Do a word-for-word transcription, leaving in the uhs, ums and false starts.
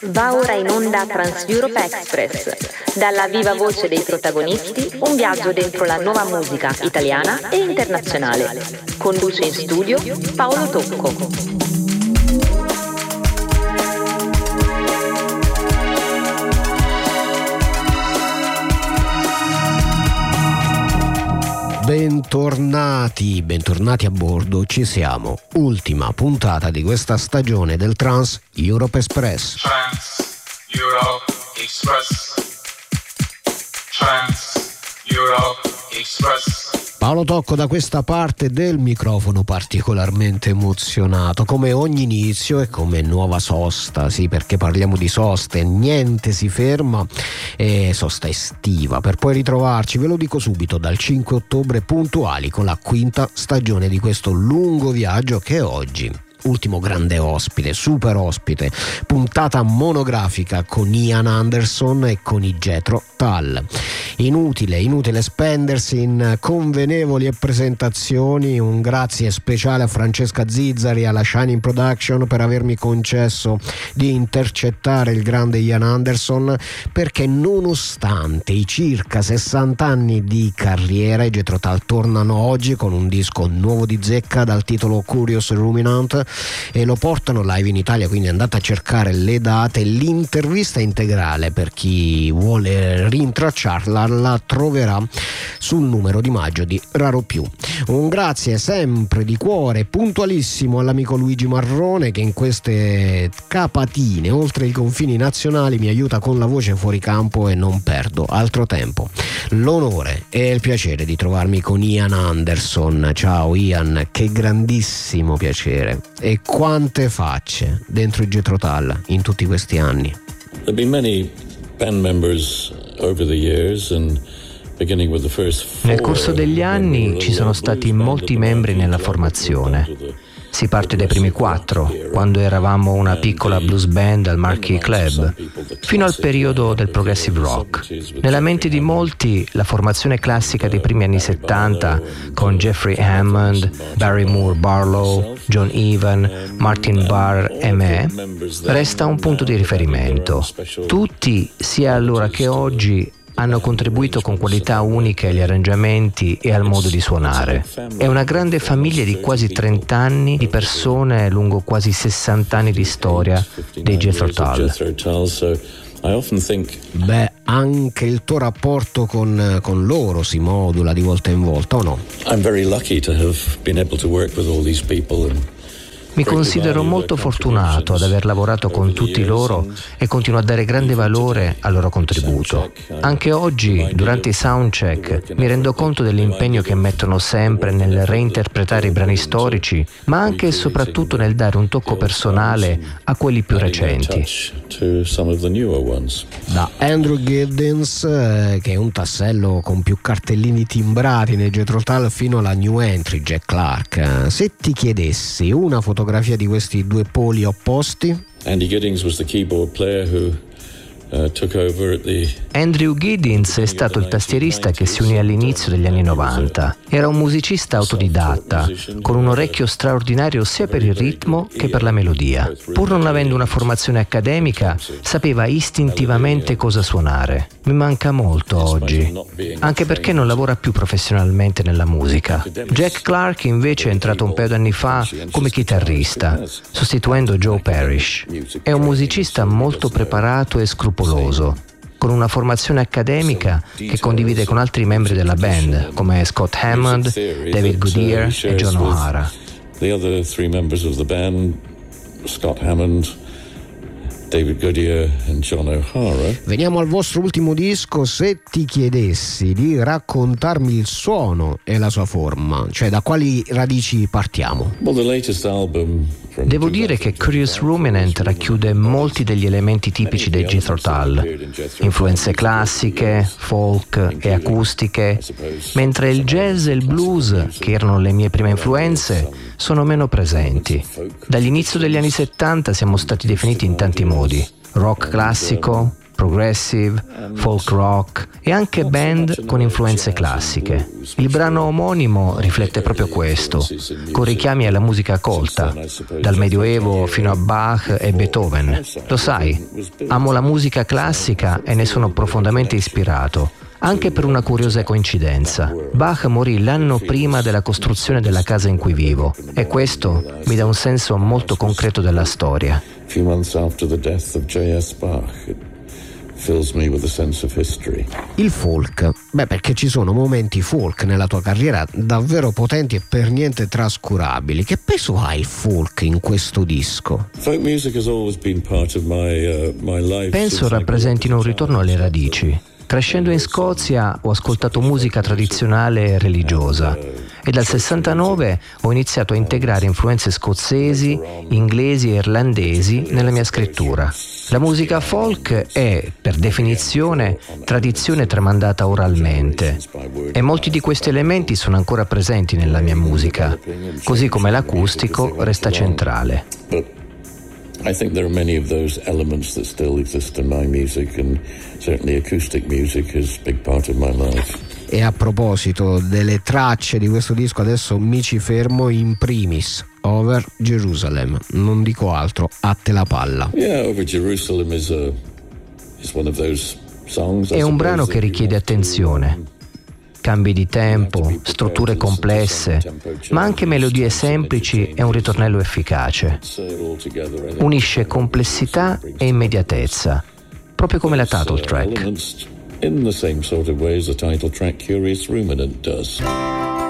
Va ora in onda Trans Europe Express. Dalla viva voce dei protagonisti, un viaggio dentro la nuova musica italiana e internazionale. Conduce in studio Paolo Tocco. Bentornati, bentornati a bordo, ci siamo. Ultima puntata di questa stagione del Trans Europe Express. Trans Europe Express. Trans Europe Express. Paolo Tocco da questa parte del microfono, particolarmente emozionato, come ogni inizio e come nuova sosta, sì, perché parliamo di soste, niente si ferma, e sosta estiva, per poi ritrovarci, ve lo dico subito, dal cinque ottobre puntuali con la quinta stagione di questo lungo viaggio che oggi, ultimo grande ospite, super ospite, puntata monografica con Ian Anderson e con i Jethro Tull. Inutile, inutile spendersi in convenevoli e presentazioni. Un grazie speciale a Francesca Zizzari e alla Shining Production per avermi concesso di intercettare il grande Ian Anderson, perché nonostante i circa sessanta anni di carriera, i Jethro Tull tornano oggi con un disco nuovo di zecca dal titolo Curious Ruminant e lo portano live in Italia, quindi andate a cercare le date. L'intervista integrale, per chi vuole rintracciarla, la troverà sul numero di maggio di Raro Più. Un grazie sempre di cuore puntualissimo all'amico Luigi Marrone, che in queste capatine oltre i confini nazionali mi aiuta con la voce fuori campo e non perdo altro tempo. L'onore e il piacere di trovarmi con Ian Anderson. Ciao Ian, che grandissimo piacere. E quante facce dentro i Jethro Tull in tutti questi anni. There have been many band members over the years, and beginning with the first four. Nel corso degli anni ci sono stati molti membri nella formazione. Si parte dai primi quattro, quando eravamo una piccola blues band al Marquee Club, fino al periodo del progressive rock. Nella mente di molti, la formazione classica dei primi anni settanta, con Jeffrey Hammond, Barry Moore Barlow, John Evan, Martin Barr e me, resta un punto di riferimento. Tutti, sia allora che oggi, hanno contribuito con qualità uniche agli arrangiamenti e al modo di suonare. È una grande famiglia di quasi trenta anni di persone lungo quasi sessanta anni di storia dei Jethro Tull. Beh, anche il tuo rapporto con, con loro si modula di volta in volta, o no? I'm very lucky to have been able to work with all these people and Mi considero molto fortunato ad aver lavorato con tutti loro e continuo a dare grande valore al loro contributo. Anche oggi, durante i soundcheck, mi rendo conto dell'impegno che mettono sempre nel reinterpretare i brani storici, ma anche e soprattutto nel dare un tocco personale a quelli più recenti. Da Andrew Giddens, eh, che è un tassello con più cartellini timbrati nei Jethro Tull, fino alla new entry Jack Clark. Se ti chiedessi una fotografia di questi due poli opposti? Andy Giddings was the keyboard player who uh, took over at the Andrew Giddens è stato il tastierista che si unì all'inizio degli anni novanta. Era un musicista autodidatta, con un orecchio straordinario sia per il ritmo che per la melodia. Pur non avendo una formazione accademica, sapeva istintivamente cosa suonare. Mi manca molto oggi, anche perché non lavora più professionalmente nella musica. Jack Clark invece è entrato un paio d'anni fa come chitarrista, sostituendo Joe Parrish. È un musicista molto preparato e scrupoloso, con una formazione accademica che condivide con altri membri della band, come Scott Hammond, David Goodyear e John O'Hara. The other three members of the band, Scott Hammond, David Goodyear and John O'Hara. Veniamo al vostro ultimo disco. Se ti chiedessi di raccontarmi il suono e la sua forma, cioè da quali radici partiamo? Well, the latest album from Devo dire che Curious Ruminant racchiude molti degli elementi tipici dei Jethro Tull, influenze classiche, folk e acustiche, mentre il jazz e il blues, che erano le mie prime influenze, sono meno presenti. Dall'inizio degli anni settanta siamo stati definiti in tanti modi: rock classico, progressive, folk rock e anche band con influenze classiche. Il brano omonimo riflette proprio questo, con richiami alla musica colta, dal Medioevo fino a Bach e Beethoven. Lo sai, amo la musica classica e ne sono profondamente ispirato, anche per una curiosa coincidenza. Bach morì l'anno prima della costruzione della casa in cui vivo e questo mi dà un senso molto concreto della storia. Few months after the death of J S Bach, it fills me with a sense of history. Il folk, beh, perché ci sono momenti folk nella tua carriera davvero potenti e per niente trascurabili. Che peso ha il folk in questo disco? Folk music has always been part of my, uh, my life. Penso rappresentino un ritorno alle radici. Crescendo in Scozia ho ascoltato musica tradizionale e religiosa e dal sessantanove ho iniziato a integrare influenze scozzesi, inglesi e irlandesi nella mia scrittura. La musica folk è, per definizione, tradizione tramandata oralmente e molti di questi elementi sono ancora presenti nella mia musica, così come l'acustico resta centrale. I think there are many of those elements that still exist in my music, and certainly acoustic music is a big part of my life. E a proposito delle tracce di questo disco, adesso mi ci fermo in primis. Over Jerusalem, non dico altro, a te la palla. Yeah, Over Jerusalem is a is one of those songs. È un brano che richiede attenzione. Cambi di tempo, strutture complesse, ma anche melodie semplici e un ritornello efficace. Unisce complessità e immediatezza, proprio come la title track. In the same sort of way as the title track Curious Ruminant does.